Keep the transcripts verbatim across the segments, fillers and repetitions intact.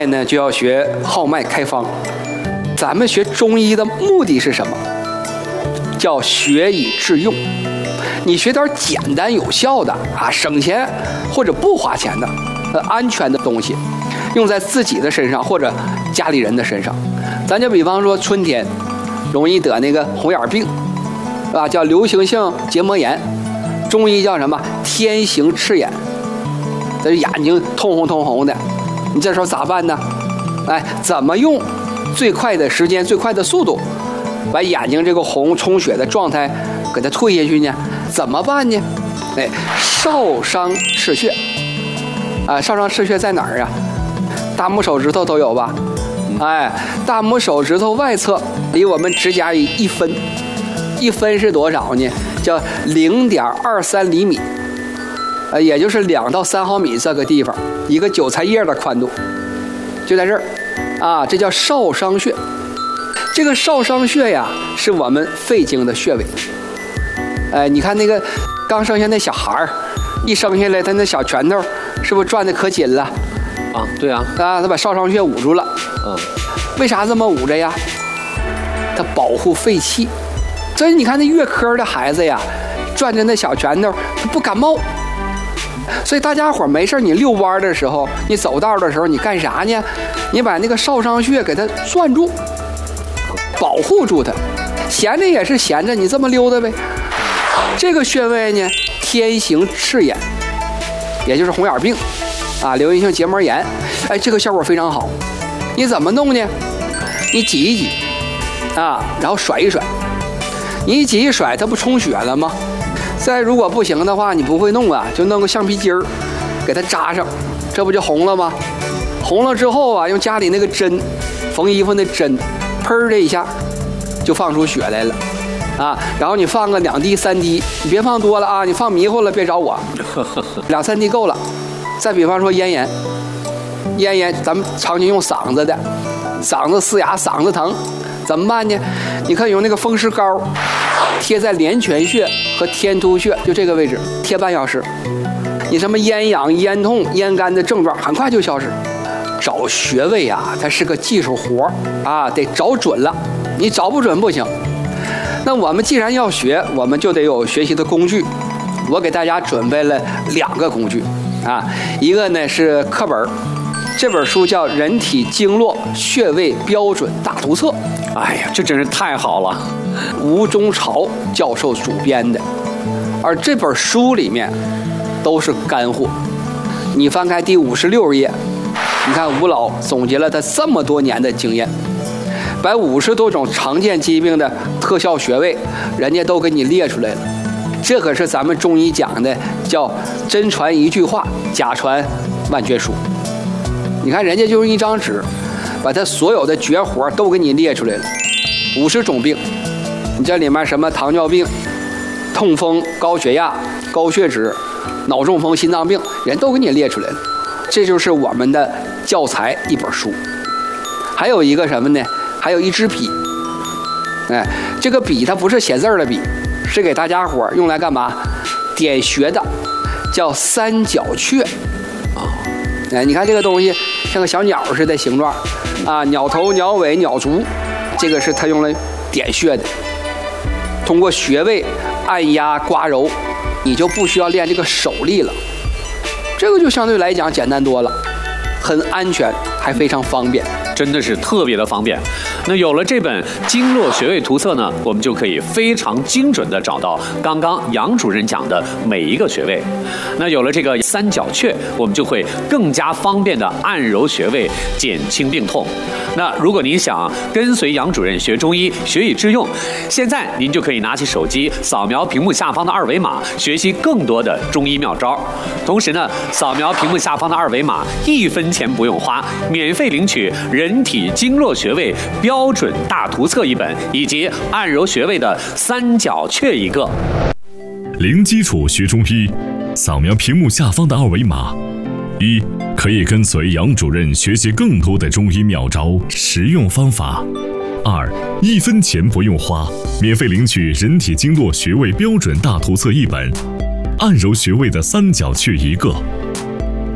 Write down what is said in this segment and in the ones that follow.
呢就要学号脉开方。咱们学中医的目的是什么？叫学以致用。你学点简单有效的啊，省钱或者不花钱的、呃安全的东西，用在自己的身上或者家里人的身上。咱就比方说春天容易得那个红眼病，是吧？叫流行性结膜炎，中医叫什么？天行赤眼，这眼睛通红通红的，你这时候咋办呢？哎，怎么用最快的时间、最快的速度，把眼睛这个红充血的状态给它退下去呢？怎么办呢？哎，少商赤穴啊，少商赤穴在哪儿啊？大拇手指头都有吧？哎，大拇手指头外侧离我们指甲一分，一分是多少呢？叫零点二三厘米，呃，也就是两到三毫米这个地方，一个韭菜叶的宽度，就在这儿，啊，这叫少商穴。这个少商穴呀，是我们肺经的穴位。哎，你看那个刚生下那小孩儿，一生下来他那小拳头是不是转得可紧了？ 啊，对啊， 啊，他把少商穴捂住了。 嗯， 为啥这么捂着呀？它保护肺气。所以你看那月科的孩子呀，转着那小拳头，他不感冒。所以大家伙没事你遛弯的时候，你走道的时候，你干啥呢？你把那个少商穴给它攥住，保护住它。闲着也是闲着，你这么溜达呗。这个穴位呢，天行赤眼，也就是红眼病啊，流行性结膜炎。哎，这个效果非常好。你怎么弄呢？你挤一挤啊，然后甩一甩。你一挤一甩，它不充血了吗？再如果不行的话，你不会弄啊，就弄个橡皮筋儿给它扎上，这不就红了吗？红了之后啊，用家里那个针，缝衣服那针，砰的一下就放出血来了啊。然后你放个两滴三滴，你别放多了啊，你放迷糊了别找我，两三滴够了。再比方说咽炎，咽炎咱们常年用嗓子的，嗓子嘶哑，嗓子疼，怎么办呢？你可以用那个风湿膏贴在连泉穴和天突穴，就这个位置贴半小时，你什么咽痒、咽痛、咽干的症状很快就消失。找穴位啊，它是个技术活啊，得找准了，你找不准不行。那我们既然要学，我们就得有学习的工具。我给大家准备了两个工具啊，一个呢是课本，这本书叫《人体经络穴位标准大图册》。 哎呀，这真是太好了！ 吴中朝教授主编的，而这本书里面都是干货。你翻开第五十六页，你看吴老总结了他这么多年的经验，把五十多种常见疾病的特效穴位，人家都给你列出来了。这可是咱们中医讲的，叫真传一句话，假传万卷书。你看人家就用一张纸，把他所有的绝活都给你列出来了，五十种病，你这里面什么糖尿病、痛风、高血压、高血脂、脑中风、心脏病，人都给你列出来了。这就是我们的教材一本书。还有一个什么呢？还有一支笔。哎，这个笔它不是写字的笔，是给大家伙用来干嘛？点穴的，叫三角雀。啊，哎，你看这个东西像个小鸟似的形状，啊，鸟头、鸟尾、鸟足，这个是它用来点穴的。通过穴位按压刮揉，你就不需要练这个手力了。这个就相对来讲简单多了，很安全，还非常方便。 真的是特别的方便。那有了这本经络穴位图册呢，我们就可以非常精准的找到刚刚杨主任讲的每一个穴位。那有了这个三角雀，我们就会更加方便的按揉穴位，减轻病痛。那如果您想跟随杨主任学中医，学以致用，现在您就可以拿起手机扫描屏幕下方的二维码，学习更多的中医妙招。同时呢，扫描屏幕下方的二维码，一分钱不用花，免费领取人体经络穴位标准大图册一本，以及按揉穴位的三角雀一个。 零基础学中医，扫描屏幕下方的二维码。一，可以跟随杨主任学习更多的中医妙招、实用方法。二，一分钱不用花，免费领取人体经络穴位标准大图册一本，按揉穴位的三角雀一个。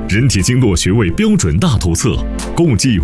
人体经络穴位标准大图册，共计